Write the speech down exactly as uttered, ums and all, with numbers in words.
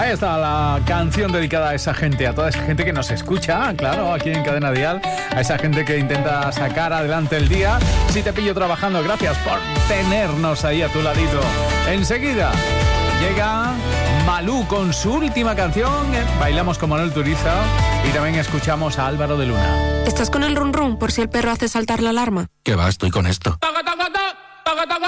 Ahí está la canción dedicada a esa gente, a toda esa gente que nos escucha, claro, aquí en Cadena Dial, a esa gente que intenta sacar adelante el día. Si te pillo trabajando, gracias por tenernos ahí a tu ladito. Enseguida llega Malú con su última canción, bailamos con Manuel Turiza y también escuchamos a Álvaro de Luna. ¿Estás con el run run por si el perro hace saltar la alarma? Que va, estoy con esto.